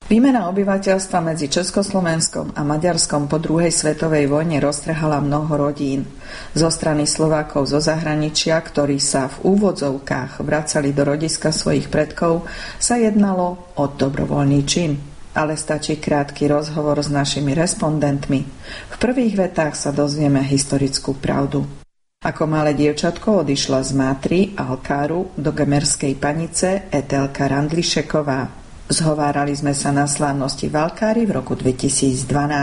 Výmena obyvateľstva medzi Československom a Maďarskom po druhej svetovej vojne roztrhala mnoho rodín. Zo strany Slovákov zo zahraničia, ktorí sa v úvodzovkách vracali do rodiska svojich predkov, sa jednalo o dobrovoľný čin. Ale stačí krátky rozhovor s našimi respondentmi. V prvých vetách sa dozvieme historickú pravdu. Ako malé dievčatko odišla z Mátry a Alkáru do Gemerskej Panice Etelka Randlišeková. Zhovárali sme sa na slávnosti v Alkári v roku 2012.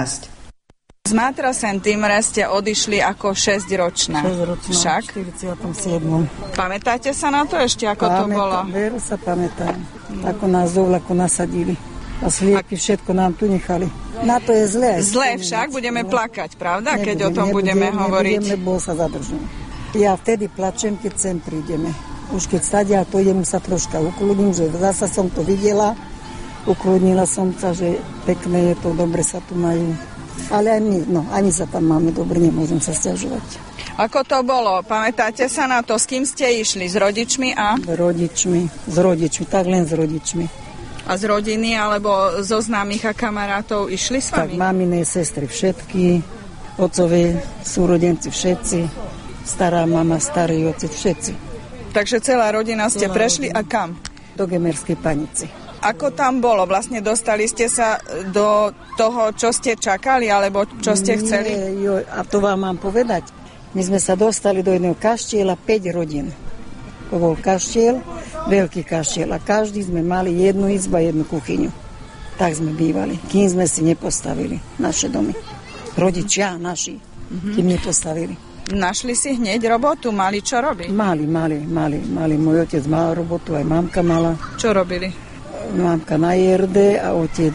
Z Mátra Szent Imre ste odišli ako 6-ročná. 6-ročná, však? v 47. Pamätáte sa na to ešte, ako to bolo? Veru sa pamätám. Ako nás do vlaku nasadili. A slieky všetko nám tu nechali. Na to je zlé. Zlé však, budeme plakať, pravda? Keď o tom budeme hovoriť. Nebudem, lebo sa zadržím. Ja vtedy plačem, keď sem prídeme. Už keď stadia, to idem sa troška ukludním, že zasa som to videla. Ukludnila som sa, že pekné je to, dobre sa tu majú. Ale ani sa tam máme dobre, nemôžem sa sťažovať. Ako to bolo? Pamätáte sa na to? S kým ste išli? S rodičmi a? S rodičmi, tak len s rodičmi. A z rodiny alebo zo známych a kamarátov išli s vami? Tak mamine, sestry všetky, otcové, súrodenci všetci, stará mama, starý otec všetci. Takže celá rodina ste prešli a kam? Do Gemerskej Panice. Ako tam bolo? Vlastne dostali ste sa do toho, čo ste čakali, alebo čo ste chceli? A to vám mám povedať. My sme sa dostali do jedného kaštieľa 5 rodín. To bol kaštieľ, veľký kaštieľ. A každý sme mali jednu izbu a jednu kuchyňu. Tak sme bývali, kým sme si nepostavili naše domy. Rodičia naši, kým nepostavili. Našli si hneď robotu? Mali čo robiť? Mali. Môj otec mal robotu, aj mamka mala. Čo robili? Mamka na jerde a otec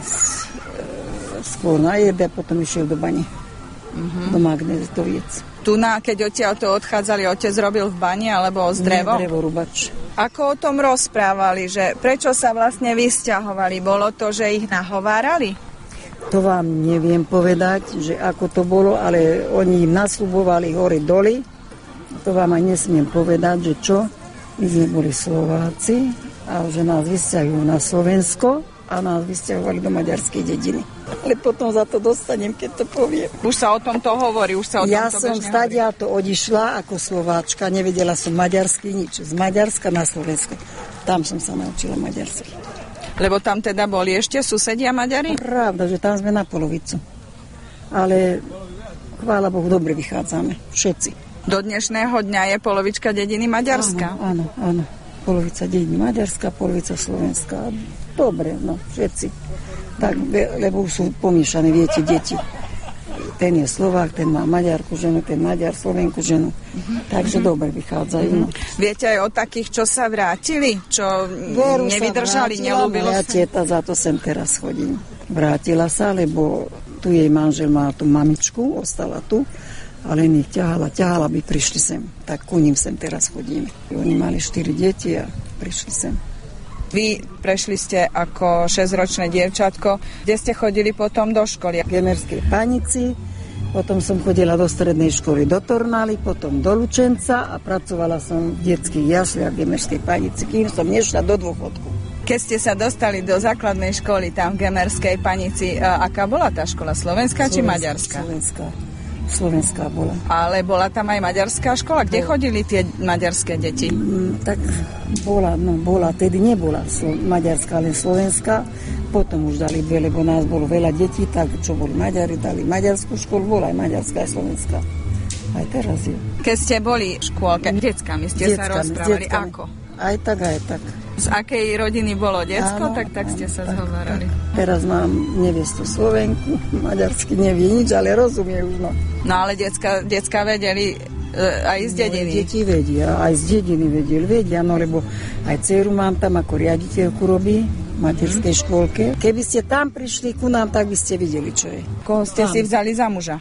skôr na jerde a potom išiel do bane. Do Magnezdoviec. Tu keď odtiaľto odchádzali, otec robil v bani alebo z drevom? Drevorubač. Ako o tom rozprávali, že prečo sa vlastne vysťahovali? Bolo to, že ich nahovárali? To vám neviem povedať, že ako to bolo, ale oni im nasľubovali hore doly. To vám aj nesmiem povedať, že čo. My sme boli Slováci a že nás vysťahujú na Slovensko a nás vysťahovali do maďarskej dediny. Ale potom za to dostanem, keď to poviem. Už sa o tomto hovorí, už sa o tomto Ja som stadia to odišla ako Slováčka, nevedela som maďarsky nič. Z Maďarska na Slovensko. Tam som sa naučila maďarsky. Lebo tam teda boli ešte susedia Maďari? Pravda, že tam sme na polovicu. Ale chvála Bohu, dobre vychádzame. Všetci. Do dnešného dňa je polovička dediny Maďarska? Áno. Polovica dediny Maďarska, polovica Slovenská. Dobre, všetci. Tak, lebo už sú pomiešané, viete, deti. Ten je Slovák, ten má Maďarku ženu, ten Maďar Slovenku ženu. Takže dobre vychádzajú. Viete aj o takých, čo sa vrátili? Čo nevydržali, nelúbilo sa? Moja teta, za to sem teraz chodím. Vrátila sa, lebo tu jej manžel má tú mamičku, ostala tu. Ale ich ťahala, by prišli sem. Tak ku ním sem teraz chodíme. Oni mali 4 deti a prišli sem. Vy prešli ste ako 6-ročné dievčatko. Kde ste chodili potom do školy? V Gemerskej Panici, potom som chodila do strednej školy do Tornaly, potom do Lučenca a pracovala som v detských jasliach v Gemerskej Panici, kým som nešla do dôchodku. Keď ste sa dostali do základnej školy tam v Gemerskej Panici, aká bola tá škola? Slovenská či maďarská? Slovenská bola. Ale bola tam aj maďarská škola? Kde chodili tie maďarské deti? Tak bola, tedy nebola maďarská, len slovenská. Potom už dali dve, lebo nás bolo veľa detí, tak čo boli Maďari, dali maďarskú školu, bola aj maďarská, aj slovenská. Aj teraz je. Keď ste boli v škôlke, deckami ste sa rozprávali, ako? Aj tak. Z akej rodiny bolo decko, tak ste sa zhovárali. Teraz mám nevestu Slovenku, maďarsky nevie nič, ale rozumie už. No ale decka vedeli aj z dediny. Deti vedia, aj z dediny vedia, lebo aj dceru mám tam ako riaditeľku robí v materskej škôlke. Keby ste tam prišli ku nám, tak by ste videli, čo je. Koho ste si vzali za muža?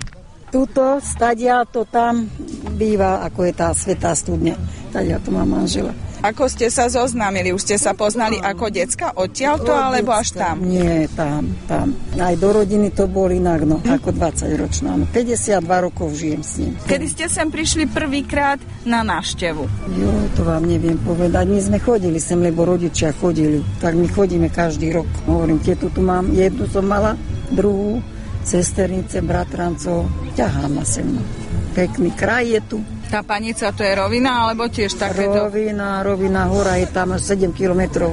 Stadia to tam býva, ako je tá svätá studňa. Stadia to má manžela. Ako ste sa zoznámili? Už ste sa poznali ako decka odtiaľto, alebo až tam? Nie, tam. Aj do rodiny to bol inak, no, ako 20-ročná. 52 rokov žijem s ním. Kedy ste sem prišli prvýkrát na návštevu? Jo, to vám neviem povedať. My sme chodili sem, lebo rodičia chodili. Tak my chodíme každý rok. Hovorím, tieto tu mám, jednu som mala, druhú, sesternice, bratrancov. Ťahá ma sem. Pekný kraj je tu. Tá Panica, to je rovina, alebo tiež takéto? Rovina, hora je tam 7 kilometrov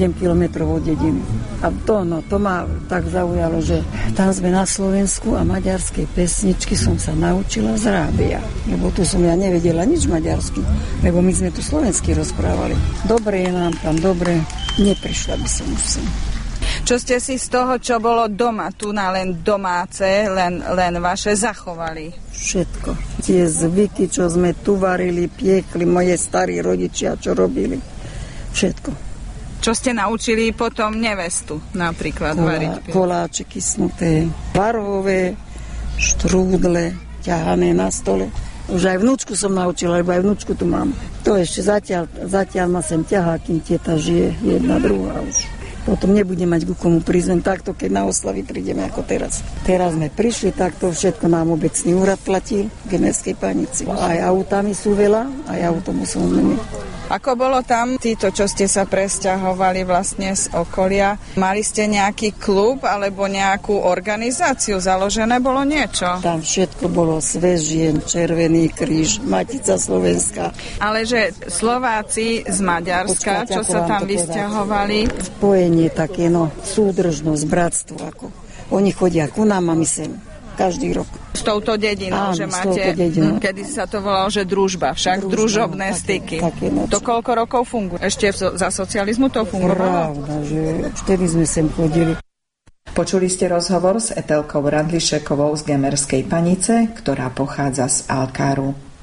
od dediny. A to ma tak zaujalo, že tam sme na Slovensku a maďarskej pesničky som sa naučila z rádia. Lebo tu som ja nevedela nič maďarsky, lebo my sme tu slovensky rozprávali. Dobre je nám tam, dobre, neprišla by som už sem. Čo ste si z toho, čo bolo doma, tu na len domáce, len vaše zachovali? Všetko. Tie zvyky, čo sme tu varili, piekli, moje starí rodičia, čo robili. Všetko. Čo ste naučili potom nevestu napríklad variť? Koláče kysnuté, varhové, štrúdle, ťahané na stole. Už aj vnúčku som naučila, lebo aj vnúčku tu mám. To ešte zatiaľ ma sem ťahá, kým tieta žije, jedna, druhá už. Potom nebudem mať ku komu prísť, takto, keď na oslavy prídeme ako teraz. Teraz sme prišli, takto všetko nám obecný úrad platil v Gemerskej Panici. Aj autami sú veľa, aj autobusom menej. Ako bolo tam títo, čo ste sa presťahovali vlastne z okolia? Mali ste nejaký klub alebo nejakú organizáciu? Založené bolo niečo? Tam všetko bolo Sväz žien, Červený kríž, Matica Slovenská. Ale že Slováci z Maďarska, čo sa tam vysťahovali? Spojenie také, súdržnosť, bratstvo. Ako. Oni chodia ku nám a my sem. Každý rok. S touto dedinou, áno, že máte, kedy sa to volalo, že družba, však družobné styky. To koľko rokov funguje? Ešte za socializmu to fungovalo? Pravda, že vtedy sme sem chodili. Počuli ste rozhovor s Etelkou Radlišekovou z Gemerskej Panice, ktorá pochádza z Alkáru.